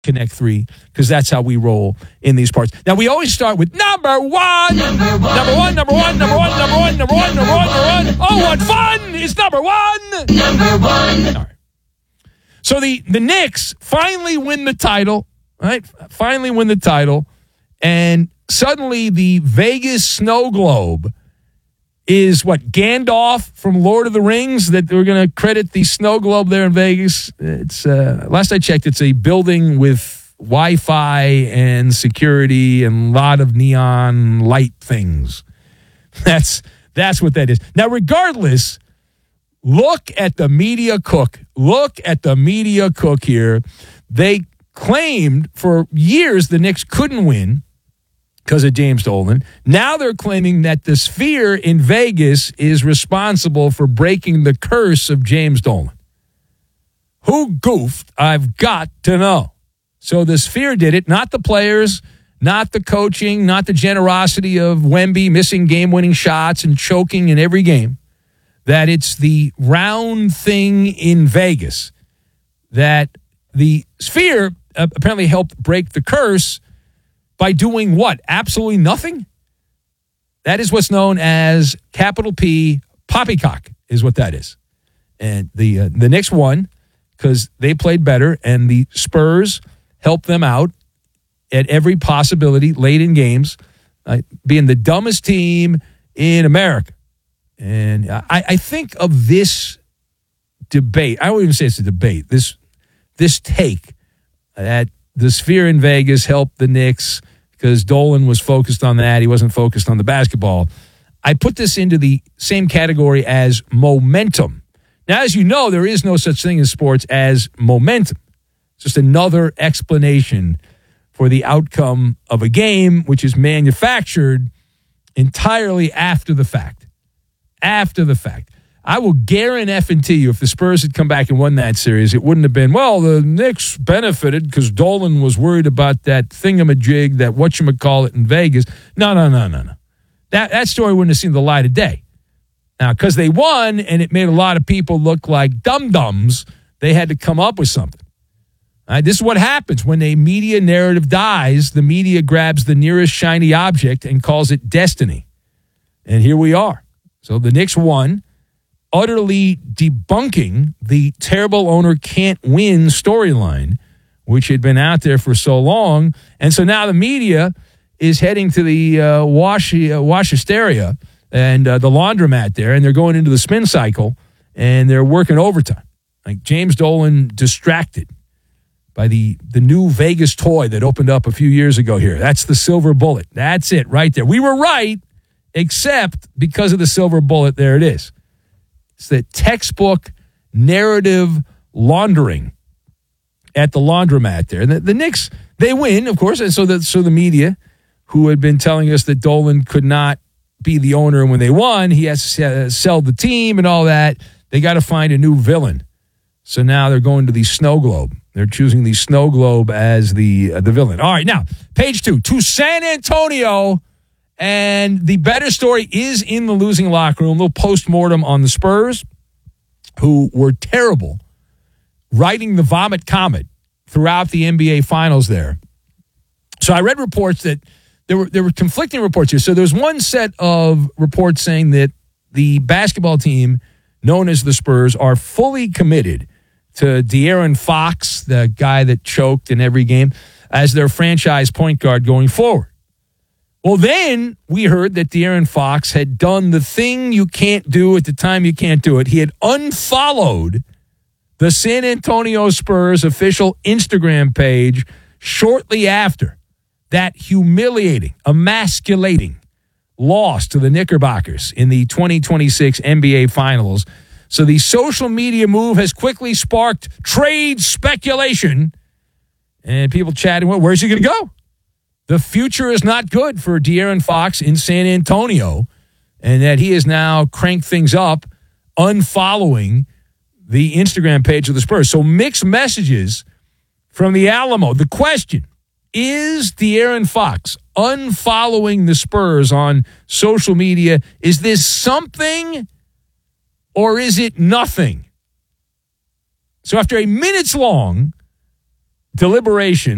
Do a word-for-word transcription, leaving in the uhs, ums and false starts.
Connect three, because that's how we roll in these parts. Now, we always start with number one. Number one, number one, number one, number one, number one, number one, number one, number one. Oh, what fun is number one. Number one. All right. So the, the Knicks finally win the title, right? Finally win the title, and suddenly the Vegas snow globe is what, Gandalf from Lord of the Rings, that we're going to credit the snow globe there in Vegas. It's uh, last I checked, it's a building with Wi-Fi and security and a lot of neon light things. That's that's what that is. Now, regardless, look at the media cook. Look at the media cook here. They claimed for years the Knicks couldn't win because of James Dolan. Now they're claiming that the Sphere in Vegas is responsible for breaking the curse of James Dolan. Who goofed? I've got to know. So the Sphere did it, not the players, not the coaching, not the generosity of Wemby missing game-winning shots and choking in every game. That it's the round thing in Vegas. That the Sphere apparently helped break the curse by doing what? Absolutely nothing? That is what's known as capital P poppycock is what that is. And the uh, the Knicks won because they played better, and the Spurs helped them out at every possibility late in games, uh, being the dumbest team in America. And I, I think of this debate, I won't even say it's a debate, this, this take that the Sphere in Vegas helped the Knicks because Dolan was focused on that. He wasn't focused on the basketball. I put this into the same category as momentum. Now, as you know, there is no such thing in sports as momentum. It's just another explanation for the outcome of a game, which is manufactured entirely after the fact. After the fact. I will guarantee you if the Spurs had come back and won that series, it wouldn't have been, well, the Knicks benefited because Dolan was worried about that thingamajig, that whatchamacallit in Vegas. No, no, no, no, no. That, that story wouldn't have seen the light of day. Now, because they won and it made a lot of people look like dum-dums, they had to come up with something. All right, this is what happens when a media narrative dies. The media grabs the nearest shiny object and calls it destiny. And here we are. So the Knicks won, utterly debunking the terrible owner can't win storyline, which had been out there for so long. And so now the media is heading to the uh, wash, uh, wash hysteria and uh, the laundromat there, and they're going into the spin cycle, and they're working overtime. Like James Dolan distracted by the, the new Vegas toy that opened up a few years ago here. That's the silver bullet. That's it right there. We were right, except because of the silver bullet, there it is. It's the textbook narrative laundering at the laundromat there. And the, the Knicks, they win, of course, and so the, so the media, who had been telling us that Dolan could not be the owner, and when they won, he has to sell the team and all that, they got to find a new villain. So now they're going to the snow globe. They're choosing the snow globe as the uh, the villain. All right, now, page two, to San Antonio. And the better story is in the losing locker room. A little postmortem on the Spurs, who were terrible, riding the vomit comet throughout the N B A Finals there. So I read reports that there were there were conflicting reports here. So there's one set of reports saying that the basketball team, known as the Spurs, are fully committed to De'Aaron Fox, the guy that choked in every game, as their franchise point guard going forward. Well, then we heard that De'Aaron Fox had done the thing you can't do at the time you can't do it. He had unfollowed the San Antonio Spurs official Instagram page shortly after that humiliating, emasculating loss to the Knickerbockers in the twenty twenty-six N B A Finals. So the social media move has quickly sparked trade speculation and people chatting, well, where's he going to go? The future is not good for De'Aaron Fox in San Antonio, and that he has now cranked things up, unfollowing the Instagram page of the Spurs. So mixed messages from the Alamo. The question, is De'Aaron Fox unfollowing the Spurs on social media, is this something or is it nothing? So after a minutes-long deliberation,